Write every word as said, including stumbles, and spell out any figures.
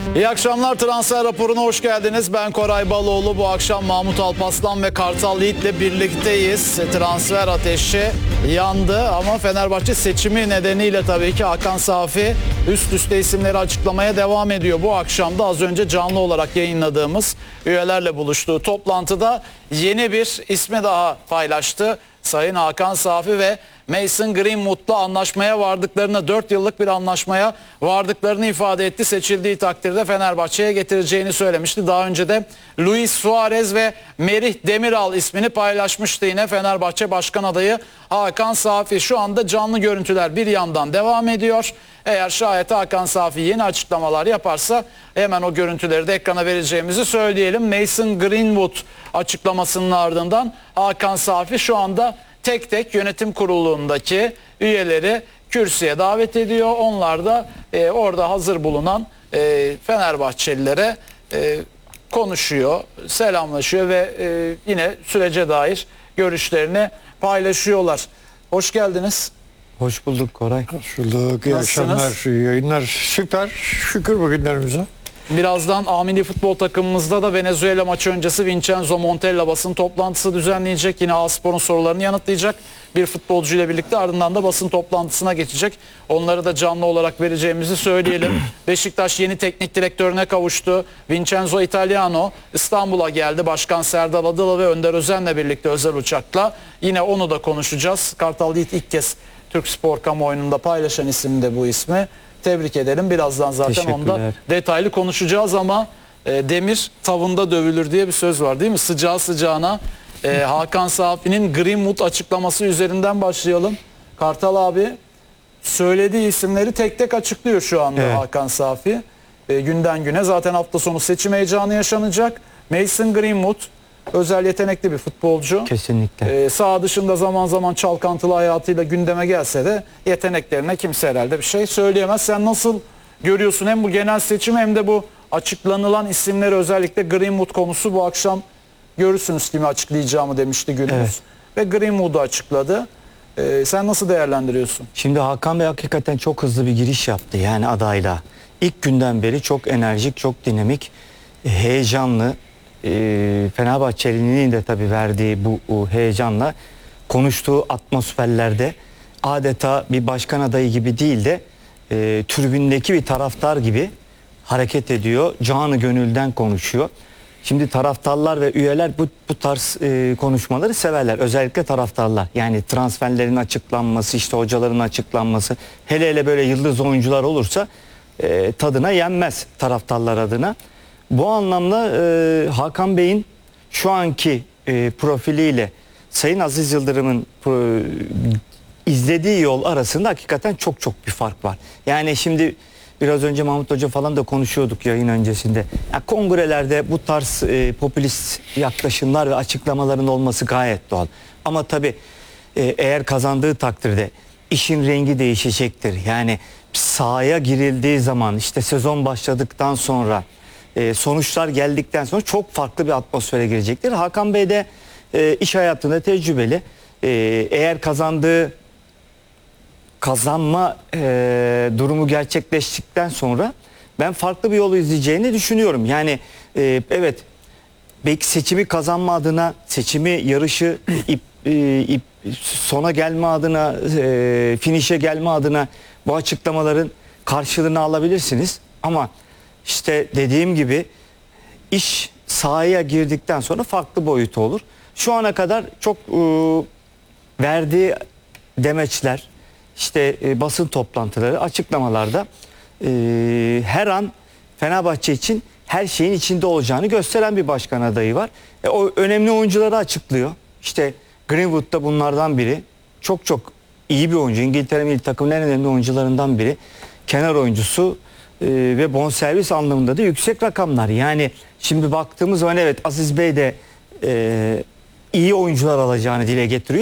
İyi akşamlar, transfer raporuna hoş geldiniz. Ben Koray Baloğlu. Bu akşam Mahmut Alpaslan ve Kartal Yiğit'le birlikteyiz. Transfer ateşi yandı ama Fenerbahçe seçimi nedeniyle tabii ki Hakan Safi üst üste isimleri açıklamaya devam ediyor. Bu akşam da az önce canlı olarak yayınladığımız üyelerle buluştuğu toplantıda yeni bir ismi daha paylaştı. Sayın Hakan Safi ve Mason Greenwood'la anlaşmaya vardıklarını, dört yıllık bir anlaşmaya vardıklarını ifade etti. Seçildiği takdirde Fenerbahçe'ye getireceğini söylemişti. Daha önce de Luis Suarez ve Merih Demiral ismini paylaşmıştı yine Fenerbahçe Başkan adayı Hakan Safi. Şu anda canlı görüntüler bir yandan devam ediyor. Eğer şayet Hakan Safi yeni açıklamalar yaparsa hemen o görüntüleri de ekrana vereceğimizi söyleyelim. Mason Greenwood açıklamasının ardından Hakan Safi şu anda tek tek yönetim kurulundaki üyeleri kürsüye davet ediyor. Onlar da e, orada hazır bulunan e, Fenerbahçelilere e, konuşuyor, selamlaşıyor ve e, yine sürece dair görüşlerini paylaşıyorlar. Hoş geldiniz. Hoş bulduk Koray. Hoş bulduk. İyi Nasılsınız? akşamlar, iyi yayınlar. Süper. Şükür bugünlerimize. Birazdan A Milli Futbol takımımızda da Venezuela maçı öncesi Vincenzo Montella basın toplantısı düzenleyecek. Yine A-Spor'un sorularını yanıtlayacak bir futbolcuyla birlikte, ardından da basın toplantısına geçecek. Onları da canlı olarak vereceğimizi söyleyelim. Beşiktaş yeni teknik direktörüne kavuştu. Vincenzo Italiano İstanbul'a geldi. Başkan Serdar Adalı ve Önder Özen'le birlikte özel uçakla. Yine onu da konuşacağız. Kartal Yiğit ilk kez Türk Spor kamuoyunda paylaşan isim de bu ismi. Tebrik edelim. Birazdan zaten onda detaylı konuşacağız ama e, demir tavında dövülür diye bir söz var değil mi? Sıcağı sıcağına e, Hakan Safi'nin Greenwood açıklaması üzerinden başlayalım. Kartal abi söylediği isimleri tek tek açıklıyor şu anda, evet. Hakan Safi. E, günden güne zaten hafta sonu seçim heyecanı yaşanacak. Mason Greenwood özel yetenekli bir futbolcu. Kesinlikle. Ee, sağ dışında zaman zaman çalkantılı hayatıyla gündeme gelse de yeteneklerine kimse herhalde bir şey söyleyemez. Sen nasıl görüyorsun hem bu genel seçim hem de bu açıklanılan isimleri, özellikle Greenwood konusu? Bu akşam görürsünüz kimi açıklayacağımı demişti Gündüz. Evet. Ve Greenwood'u açıkladı. Ee, sen nasıl değerlendiriyorsun? Şimdi Hakan Bey hakikaten çok hızlı bir giriş yaptı yani adayla. İlk günden beri çok enerjik, çok dinamik, heyecanlı. E, Fenerbahçeli'nin de tabii verdiği bu, bu heyecanla konuştuğu atmosferlerde adeta bir başkan adayı gibi değil de e, tribündeki bir taraftar gibi hareket ediyor. Canı gönülden konuşuyor. Şimdi taraftarlar ve üyeler bu, bu tarz e, konuşmaları severler. Özellikle taraftarlar. Yani transferlerin açıklanması, işte hocaların açıklanması, hele hele böyle yıldız oyuncular olursa e, tadına yenmez taraftarlar adına. Bu anlamda e, Hakan Bey'in şu anki e, profiliyle Sayın Aziz Yıldırım'ın e, izlediği yol arasında hakikaten çok çok bir fark var. Yani şimdi biraz önce Mahmut Hoca falan da konuşuyorduk yayın öncesinde. Ya kongrelerde bu tarz e, popülist yaklaşımlar ve açıklamaların olması gayet doğal. Ama tabii e, eğer kazandığı takdirde işin rengi değişecektir. Yani sahaya girildiği zaman, işte sezon başladıktan sonra, Ee, sonuçlar geldikten sonra çok farklı bir atmosfere girecektir. Hakan Bey de e, iş hayatında tecrübeli. E, eğer kazandığı kazanma e, durumu gerçekleştikten sonra ben farklı bir yolu izleyeceğini düşünüyorum. Yani e, evet, belki seçimi kazanma adına, seçimi yarışı ip, e, ip, sona gelme adına, e, finişe gelme adına bu açıklamaların karşılığını alabilirsiniz. Ama İşte dediğim gibi iş sahaya girdikten sonra farklı boyutu olur. Şu ana kadar çok e, verdiği demeçler, işte e, basın toplantıları, açıklamalarda e, her an Fenerbahçe için her şeyin içinde olacağını gösteren bir başkan adayı var. E, o önemli oyuncuları açıklıyor. İşte Greenwood da bunlardan biri. Çok çok iyi bir oyuncu. İngiltere milli takımının en önemli oyuncularından biri. Kenar oyuncusu. Ee, ve bonservis anlamında da yüksek rakamlar. Yani şimdi baktığımız zaman evet, Aziz Bey de e, iyi oyuncular alacağını dile getiriyor.